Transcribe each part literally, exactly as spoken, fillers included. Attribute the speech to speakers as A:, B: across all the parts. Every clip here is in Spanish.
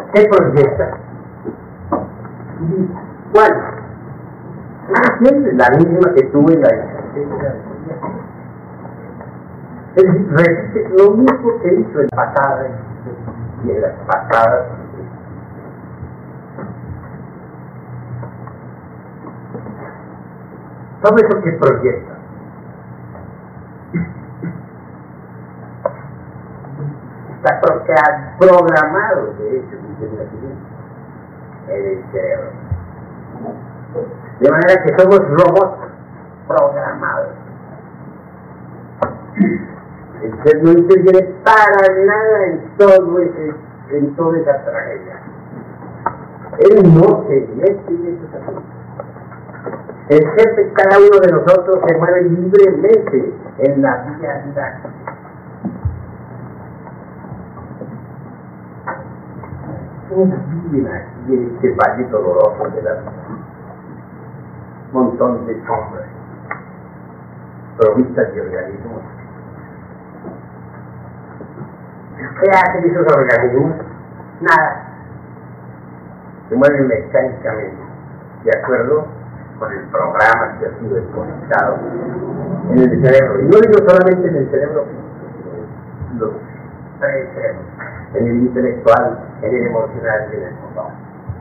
A: ¿Qué proyecta? ¿Cuál? Siempre la misma que tuve en la existencia. Es decir, repite lo mismo que hizo en la pasada y en las pasadas. Todo eso que proyecta. Está programado, de hecho, en el cerebro. De manera que somos robots programados. El ser no interviene para nada en todo ese, en toda esa tragedia. Él no se mete en esos asuntos. El ser de cada uno de nosotros se mueve libremente en la vía andante. ¿Quién vive aquí en este valle doloroso de la vida? Un montón de sombras provistas de organismos. ¿Qué hacen esos organismos? Nada. Se mueven mecánicamente, de acuerdo con el programa que ha sido depositado en el cerebro. Y no digo solamente en el cerebro físico, sino los tres cerebros, en el intelectual, en el emocional y en el motor.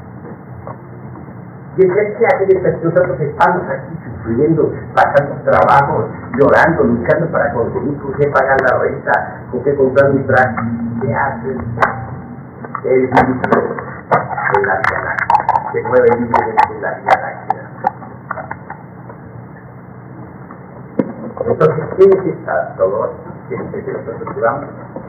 A: Y es que hacen estas nosotros estamos aquí sufriendo, pasando trabajo, llorando, luchando para conseguir con qué pagar la renta, con qué comprar un traje. ¿Qué hacen? El vínculo de la Vía Láctea, se mueve libremente en la Vía Láctea. Entonces, ¿qué es esta dolor? ¿Qué es esto que vamos?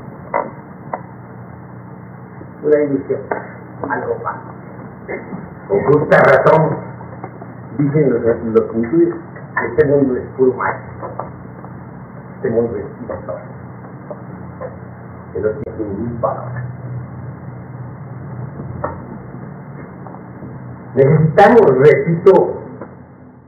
A: Una ilusión, algo más. Con justa razón, dicen los, los hindúes que este mundo es puro mágico. Este mundo es histórico. Que no tiene ningún valor. Necesitamos, repito,